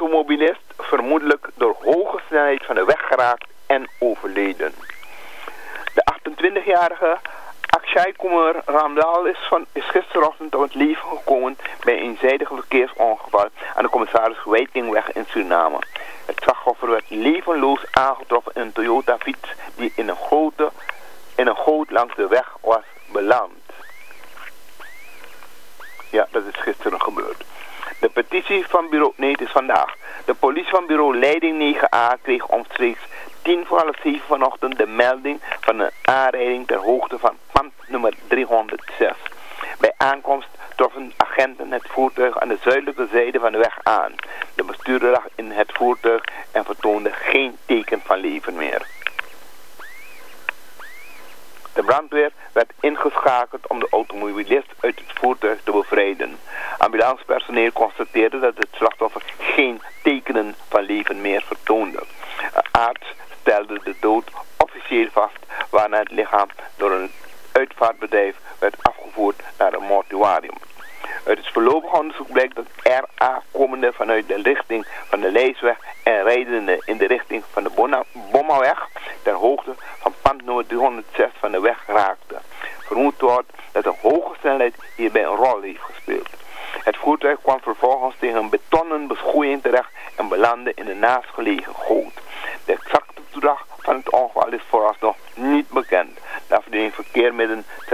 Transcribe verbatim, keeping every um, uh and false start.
automobilist vermoedelijk door hoge snelheid van de weg geraakt en overleden. De achtentwintigjarige Akshay Kumar Ramlal is, van, is gisterochtend om het leven gekomen bij een eenzijdig verkeersongeval aan de commissaris Wijtingweg in Suriname. Het slachtoffer werd levenloos aangetroffen in een Toyota fiets die in een, grote, in een goot langs de weg was beland. Ja, dat is gisteren gebeurd. De petitie van bureau, nee het is vandaag. De politie van bureau Leiding negen A kreeg omstreeks tien voor half zeven vanochtend de melding van een aanrijding ter hoogte van pand nummer driehonderdzes. Bij aankomst troffen agenten het voertuig aan de zuidelijke zijde van de weg aan. De bestuurder lag in het voertuig en vertoonde geen teken van leven meer. De brandweer werd ingeschakeld om de automobilist uit het voertuig te bevrijden. Ambulancepersoneel constateerde dat het slachtoffer geen tekenen van leven meer vertoonde. Een arts stelde de dood officieel vast, waarna het lichaam door een uitvaartbedrijf werd afgevoerd naar een mortuarium. Uit het voorlopig onderzoek blijkt dat R A komende vanuit de richting van de Leisweg en rijdende in de richting van de Bona- Bommaweg ter hoogte van pand nummer driehonderdzes van de weg raakte. Vermoed wordt dat een hoge snelheid hierbij een rol heeft gespeeld. Het voertuig kwam vervolgens tegen een betonnen beschoeiing terecht en belandde in de naastgelegen goot. De exacte toedracht van het ongeval is vooralsnog niet bekend. De afdeling verkeer midden